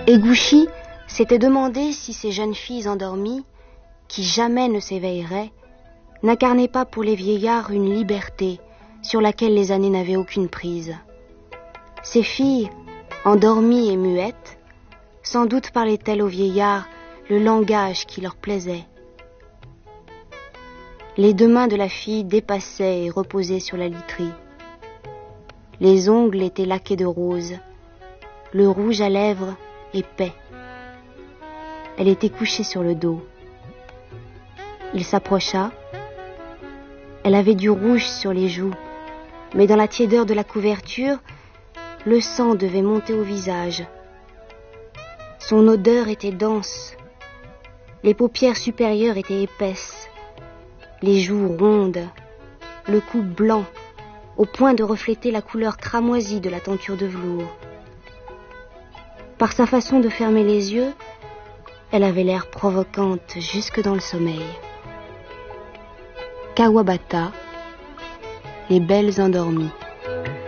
Eguchi s'était demandé si ces jeunes filles endormies, qui jamais ne s'éveilleraient, n'incarnaient pas pour les vieillards une liberté sur laquelle les années n'avaient aucune prise. Ces filles, endormies et muettes, sans doute parlaient-elles aux vieillards le langage qui leur plaisait. Les deux mains de la fille dépassaient et reposaient sur la literie. Les ongles étaient laqués de rose, le rouge à lèvres épais. Elle était couchée sur le dos. Il s'approcha. Elle avait du rouge sur les joues, mais dans la tiédeur de la couverture, le sang devait monter au visage. Son odeur était dense. Les paupières supérieures étaient épaisses, les joues rondes, le cou blanc, au point de refléter la couleur cramoisie de la tenture de velours. Par sa façon de fermer les yeux, elle avait l'air provocante jusque dans le sommeil. Kawabata, les belles endormies.